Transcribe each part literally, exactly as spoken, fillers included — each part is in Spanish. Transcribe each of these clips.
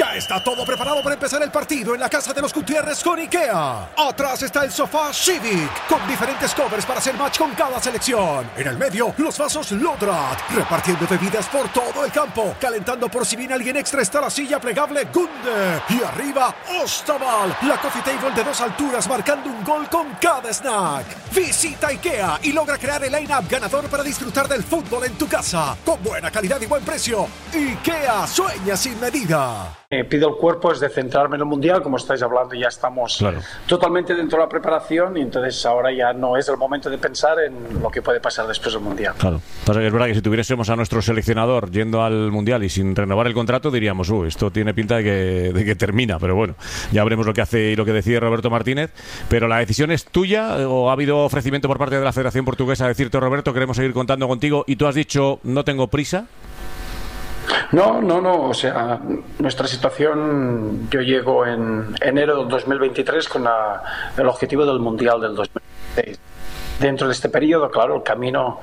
Ya está todo preparado para empezar el partido en la casa de los Gutiérrez con IKEA. Atrás está el sofá Civic, con diferentes covers para hacer match con cada selección. En el medio, los vasos Lodrat, repartiendo bebidas por todo el campo. Calentando por si viene alguien extra está la silla plegable Gunde. Y arriba, Ostaval, la coffee table de dos alturas marcando un gol con cada snack. Visita IKEA y logra crear el line-up ganador para disfrutar del fútbol en tu casa. Con buena calidad y buen precio. IKEA, sueña sin medida. Eh, pido el cuerpo es de centrarme en el Mundial, como estáis hablando, ya estamos claro. totalmente dentro de la preparación y entonces ahora ya no es el momento de pensar en lo que puede pasar después del Mundial. Claro, es verdad que si tuviésemos a nuestro seleccionador yendo al Mundial y sin renovar el contrato diríamos, uh, esto tiene pinta de que, de que termina, pero bueno, ya veremos lo que hace y lo que decide Roberto Martínez, pero la decisión es tuya o ha habido ofrecimiento por parte de la Federación Portuguesa a decirte, Roberto, queremos seguir contando contigo y tú has dicho, no tengo prisa. No, no, no, o sea, nuestra situación, yo llego en enero del dos mil veintitrés con la, el objetivo del Mundial del dos mil veintiséis. Dentro de este periodo, claro, el camino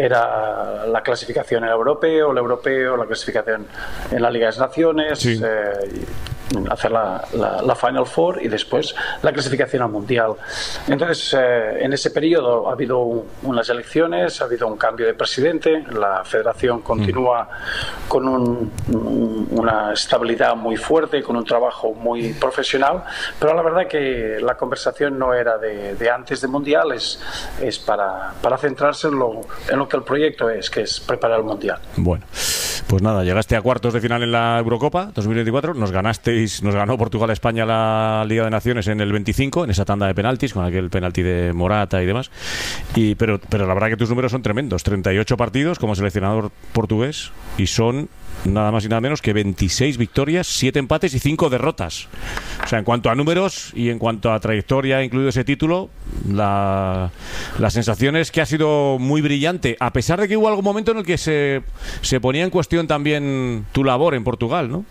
era la clasificación en el europeo, el europeo, la clasificación en la Liga de las Naciones, sí. eh, hacer la, la, la Final Four y después la clasificación al Mundial. Entonces, eh, en ese periodo ha habido un, unas elecciones, ha habido un cambio de presidente, la federación continúa mm. con un, un, una estabilidad muy fuerte, con un trabajo muy profesional, pero la verdad que la conversación no era de, de antes del Mundial, es, es para, para centrarse en lo, en lo que el proyecto es, que es preparar el Mundial. Bueno, pues nada, llegaste a cuartos de final en la Eurocopa dos mil veinticuatro, nos ganaste nos ganó Portugal a España la Liga de Naciones en el veinticinco, en esa tanda de penaltis, con aquel penalti de Morata y demás. Y, pero, pero la verdad que tus números son tremendos. treinta y ocho partidos como seleccionador portugués y son nada más y nada menos que veintiséis victorias, siete empates y cinco derrotas. O sea, en cuanto a números y en cuanto a trayectoria, incluido ese título, la, la sensación es que ha sido muy brillante, a pesar de que hubo algún momento en el que se, se ponía en cuestión también tu labor en Portugal, ¿no?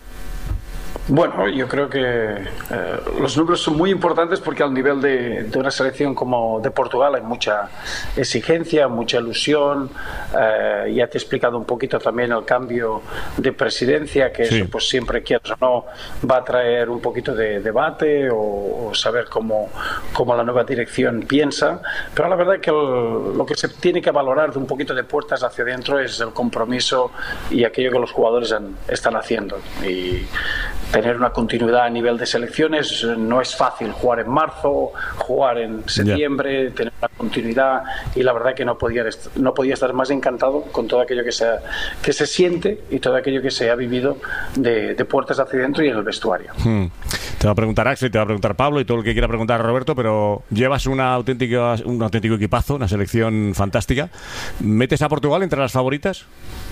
Bueno, yo creo que eh, los números son muy importantes porque al nivel de, de una selección como de Portugal hay mucha exigencia, mucha ilusión. Eh, ya te he explicado un poquito también el cambio de presidencia, que sí. eso pues siempre, quieras o no, va a traer un poquito de debate o, o saber cómo, cómo la nueva dirección piensa. Pero la verdad es que el, lo que se tiene que valorar de un poquito de puertas hacia adentro es el compromiso y aquello que los jugadores han, están haciendo. Y tener una continuidad a nivel de selecciones no es fácil. Jugar en marzo, jugar en septiembre, yeah. tener una continuidad, y la verdad que no podía, no podía estar más encantado con todo aquello que se, que se siente y todo aquello que se ha vivido de, de puertas hacia adentro y en el vestuario. Hmm. Te va a preguntar Axel, te va a preguntar Pablo y todo el que quiera preguntar a Roberto, pero llevas una auténtica, un auténtico equipazo, una selección fantástica. ¿Metes a Portugal entre las favoritas?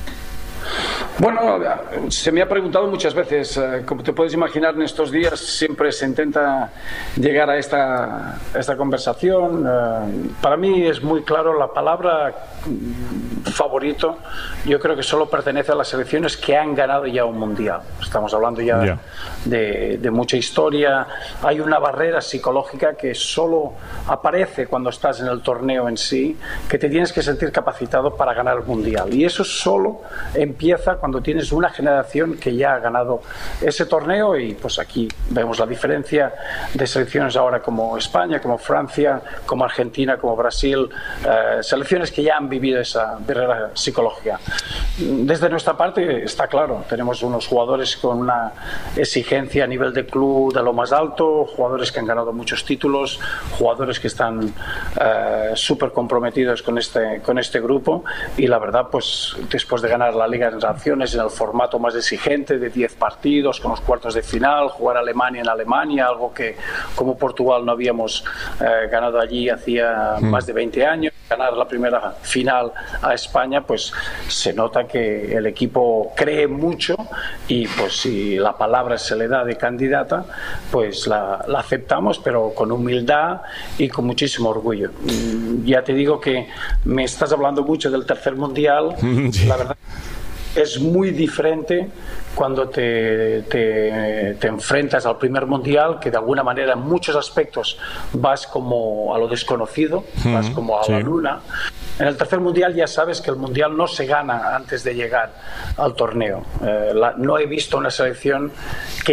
Bueno, se me ha preguntado muchas veces, eh, como te puedes imaginar, en estos días siempre se intenta llegar a esta, a esta conversación. Eh, para mí es muy claro, la palabra favorito yo creo que solo pertenece a las selecciones que han ganado ya un Mundial. Estamos hablando ya yeah. de, de mucha historia. Hay una barrera psicológica que solo aparece cuando estás en el torneo en sí, que te tienes que sentir capacitado para ganar el Mundial, y eso solo empieza cuando tienes una generación que ya ha ganado ese torneo. Y pues aquí vemos la diferencia de selecciones ahora como España, como Francia, como Argentina, como Brasil, eh, selecciones que ya han vivido esa barrera psicológica. Desde nuestra parte está claro, tenemos unos jugadores con una exigencia a nivel de club de lo más alto, jugadores que han ganado muchos títulos, jugadores que están eh, súper comprometidos con este, con este grupo, y la verdad pues después de ganar la Liga de Naciones en el formato más exigente de diez partidos, con los cuartos de final, jugar Alemania en Alemania, algo que como Portugal no habíamos eh, ganado allí hacía mm. más de veinte años, ganar la primera final a España, pues se nota que el equipo cree mucho, y pues si la palabra se le da de candidata, pues la, la aceptamos, pero con humildad y con muchísimo orgullo. Ya te digo que me estás hablando mucho del tercer Mundial, sí. la verdad es muy diferente cuando te, te, te enfrentas al primer Mundial, que de alguna manera en muchos aspectos vas como a lo desconocido, mm, vas como a sí. la luna. En el tercer Mundial ya sabes que el Mundial no se gana antes de llegar al torneo. Eh, la, no he visto una selección que